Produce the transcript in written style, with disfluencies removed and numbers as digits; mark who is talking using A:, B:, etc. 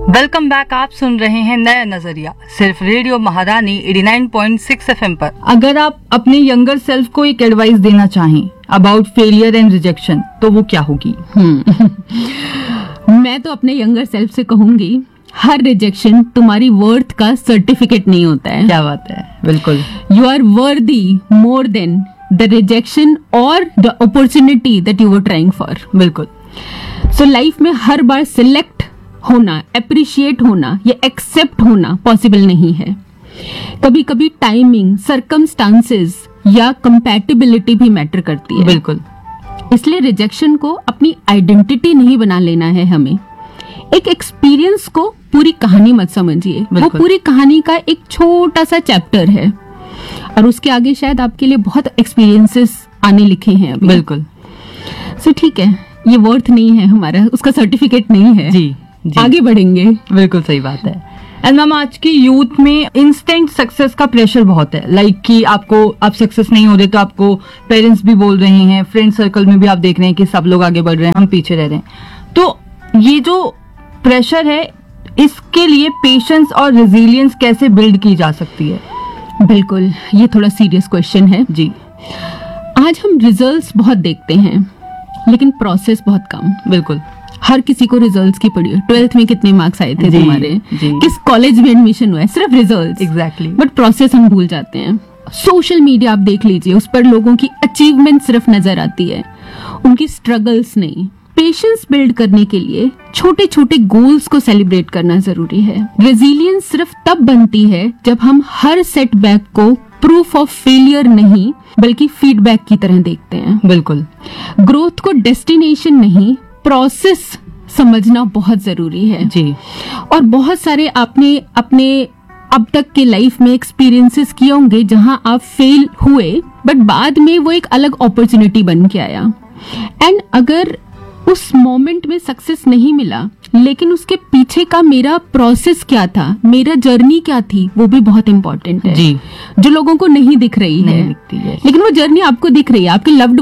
A: Welcome back. आप सुन रहे हैं नया नजरिया सिर्फ रेडियो महारानी 89.6 FM पर। अगर आप अपने यंगर सेल्फ को एक एडवाइस देना चाहें अबाउट फेलियर एंड रिजेक्शन तो वो क्या होगी?
B: मैं तो अपने यंगर सेल्फ से कहूंगी, हर रिजेक्शन तुम्हारी वर्थ का सर्टिफिकेट नहीं होता है।
A: क्या बात है, बिल्कुल।
B: You are worthy more than the rejection और the opportunity that you were trying for.
A: बिल्कुल।
B: सो लाइफ में हर बार सिलेक्ट होना, अप्रिशिएट होना या एक्सेप्ट होना पॉसिबल नहीं है। कभी कभी टाइमिंग, सर्कमस्टांसेस या कंपैटिबिलिटी भी मैटर करती है।
A: बिल्कुल।
B: इसलिए रिजेक्शन को अपनी आइडेंटिटी नहीं बना लेना है। हमें एक एक्सपीरियंस को पूरी कहानी मत समझिए। वो पूरी कहानी का एक छोटा सा चैप्टर है और उसके आगे शायद आपके लिए बहुत एक्सपीरियंसेस आने लिखे हैं अभी।
A: बिल्कुल।
B: सो ठीक है, ये वर्थ नहीं है हमारा, उसका सर्टिफिकेट नहीं है।
A: जी, जी।
B: आगे बढ़ेंगे।
A: बिल्कुल सही बात है। एंड मैम, आज की यूथ में इंस्टेंट सक्सेस का प्रेशर बहुत है। लाइक कि आप सक्सेस नहीं हो रहे तो आपको पेरेंट्स भी बोल रहे हैं, फ्रेंड सर्कल में भी आप देख रहे हैं कि सब लोग आगे बढ़ रहे हैं, हम पीछे रह रहे हैं। तो ये जो प्रेशर है, इसके लिए पेशेंस और रेजिलियंस कैसे बिल्ड की जा सकती है?
B: बिल्कुल, ये थोड़ा सीरियस क्वेश्चन है जी। आज हम रिजल्ट्स बहुत देखते हैं लेकिन प्रोसेस बहुत कम।
A: बिल्कुल।
B: हर किसी को रिजल्ट्स की पड़ी है। 12th में कितने मार्क्स आए थे तुम्हारे, किस कॉलेज में एडमिशन हुआ है, सिर्फ रिजल्ट्स।
A: एग्जैक्टली।
B: बट प्रोसेस हम भूल जाते हैं। सोशल मीडिया आप देख लीजिए, उस पर लोगों की अचीवमेंट सिर्फ नजर आती है, उनकी स्ट्रगल्स नहीं। पेशेंस बिल्ड करने के लिए छोटे छोटे गोल्स को सेलिब्रेट करना जरूरी है। रेजिलियंस सिर्फ तब बनती है जब हम हर सेटबैक को प्रूफ ऑफ फेलियर नहीं बल्कि फीडबैक की तरह देखते हैं।
A: बिल्कुल।
B: ग्रोथ को डेस्टिनेशन नहीं, प्रोसेस समझना बहुत जरूरी है
A: जी।
B: और बहुत सारे आपने अपने अब तक के लाइफ में एक्सपीरियंसेस किए होंगे जहां आप फेल हुए बट बाद में वो एक अलग अपॉर्चुनिटी बन के आया। एंड अगर उस मोमेंट में सक्सेस नहीं मिला लेकिन उसके पीछे का मेरा प्रोसेस क्या था, मेरा जर्नी क्या थी, वो भी बहुत इंपॉर्टेंट है जी। जो लोगों को नहीं दिख रही है,
A: दिखती है,
B: लेकिन वो जर्नी आपको दिख रही है। आपके लव्ड